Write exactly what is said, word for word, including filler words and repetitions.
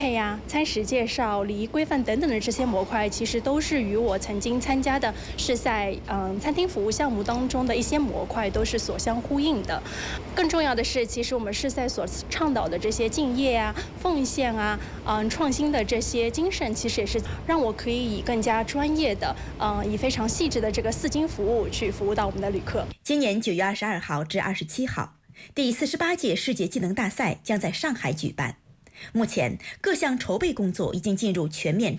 配呀、餐食介绍、礼仪规范等等的这些模块，其实都是与我曾经参加的世赛嗯餐厅服务项目当中的一些模块都是所相呼应的。更重要的是，其实我们世赛所倡导的这些敬业啊、奉献啊、嗯创新的这些精神，其实也是让我可以以更加专业的、嗯以非常细致的这个四金服务去服务到我们的旅客。 今年九月二十二号至二十七号，第四十八届世界技能大赛将在上海举办。目前，各项筹备工作已经进入全面